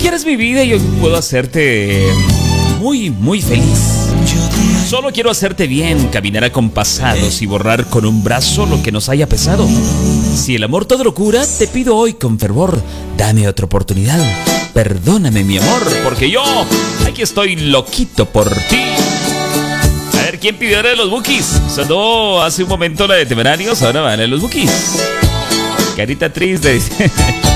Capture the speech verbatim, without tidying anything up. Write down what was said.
quieres mi vida y yo puedo hacerte muy, muy feliz. Solo quiero hacerte bien, caminar acompasados y borrar con un brazo lo que nos haya pesado. Si el amor todo lo cura, te pido hoy con fervor, dame otra oportunidad. Perdóname, mi amor, porque yo aquí estoy loquito por ti. A ver, ¿quién pidió la de los Bukis? Sonó hace un momento la de Temerarios, ahora van a los Bukis. Carita triste, dice.